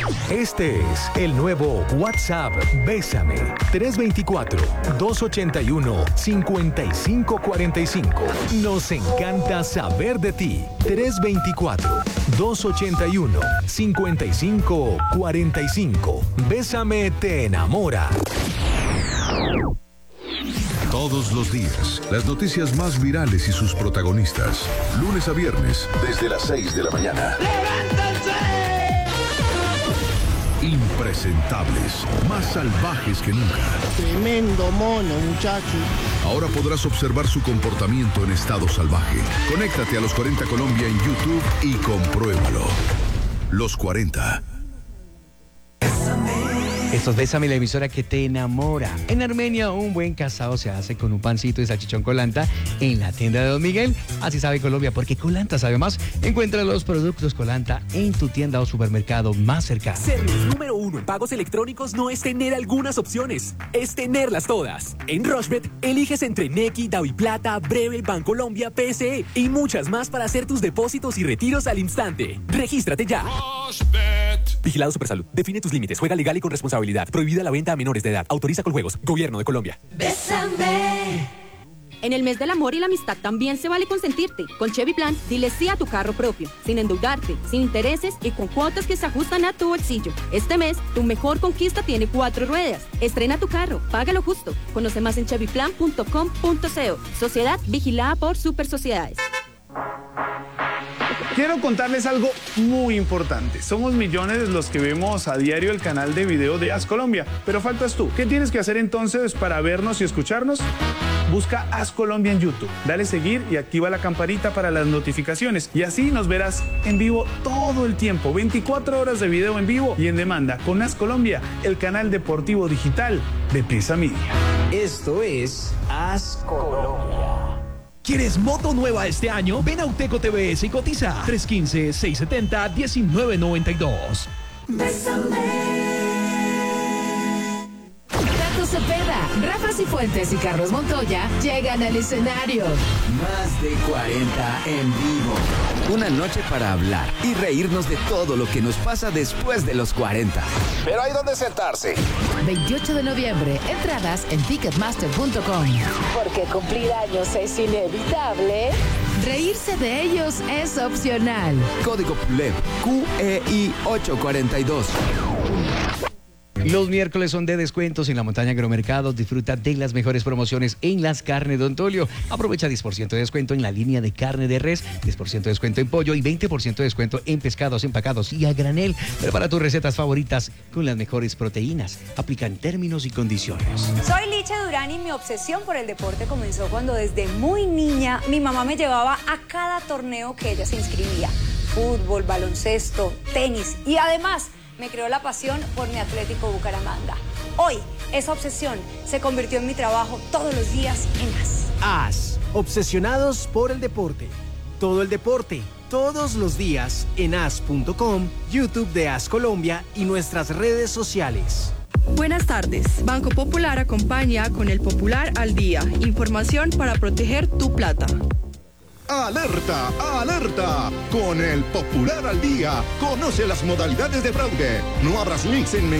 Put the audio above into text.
Este es el nuevo WhatsApp Bésame. 324-281-5545. Nos encanta saber de ti. 324-281-5545. Bésame te enamora. Todos los días, las noticias más virales y sus protagonistas. Lunes a viernes, desde las 6 de la mañana. ¡Levántense! Impresentables, más salvajes que nunca. Tremendo mono, muchacho. Ahora podrás observar su comportamiento en estado salvaje. Conéctate a Los 40 Colombia en YouTube y compruébalo. Los 40. Esto es Bésame, la emisora que te enamora. En Armenia, un buen casado se hace con un pancito de salchichón Colanta en la tienda de Don Miguel. Así sabe Colombia, porque Colanta sabe más. Encuentra los productos Colanta en tu tienda o supermercado más cercano. Ser el número 1 en pagos electrónicos no es tener algunas opciones, es tenerlas todas. En Rushbet, eliges entre Nequi, DaviPlata, Breve, Bancolombia, PSE y muchas más para hacer tus depósitos y retiros al instante. ¡Regístrate ya! Rushbet. Vigilado Supersalud. Define tus límites. Juega legal y con responsabilidad. Prohibida la venta a menores de edad. Autoriza con juegos. Gobierno de Colombia. Bésame. En el mes del amor y la amistad también se vale consentirte. Con Chevy Plan, dile sí a tu carro propio, sin endeudarte, sin intereses y con cuotas que se ajustan a tu bolsillo. Este mes, tu mejor conquista tiene 4 ruedas. Estrena tu carro, págalo justo. Conoce más en chevyplan.com.co. Sociedad vigilada por Supersociedades. Quiero contarles algo muy importante. Somos millones los que vemos a diario el canal de video de As Colombia, pero faltas tú. ¿Qué tienes que hacer entonces para vernos y escucharnos? Busca As Colombia en YouTube, dale seguir y activa la campanita para las notificaciones y así nos verás en vivo todo el tiempo, 24 horas de video en vivo y en demanda con As Colombia, el canal deportivo digital de Prisa Media. Esto es As Colombia. ¿Quieres moto nueva este año? Ven a Uteco TVS y cotiza. 315-670-1992. Bésame. Cepeda, Rafa Cifuentes y Carlos Montoya llegan al escenario. Más de 40 en vivo. Una noche para hablar y reírnos de todo lo que nos pasa después de los 40. Pero hay donde sentarse. 28 de noviembre, entradas en ticketmaster.com. Porque cumplir años es inevitable. Reírse de ellos es opcional. Código PULEP, QEI 842. Los miércoles son de descuentos en la Montaña Agromercados. Disfruta de las mejores promociones en las carnes Don Tulio. Aprovecha 10% de descuento en la línea de carne de res, 10% de descuento en pollo y 20% de descuento en pescados empacados y a granel. Prepara tus recetas favoritas con las mejores proteínas. Aplican términos y condiciones. Soy Licha Durán y mi obsesión por el deporte comenzó cuando desde muy niña mi mamá me llevaba a cada torneo que ella se inscribía. Fútbol, baloncesto, tenis y además me creó la pasión por mi Atlético Bucaramanga. Hoy, esa obsesión se convirtió en mi trabajo todos los días en AS. AS, obsesionados por el deporte. Todo el deporte, todos los días en as.com, YouTube de AS Colombia y nuestras redes sociales. Buenas tardes. Banco Popular acompaña con el Popular al Día. Información para proteger tu plata. ¡Alerta! ¡Alerta! Con el Popular al Día, conoce las modalidades de fraude. No abras links en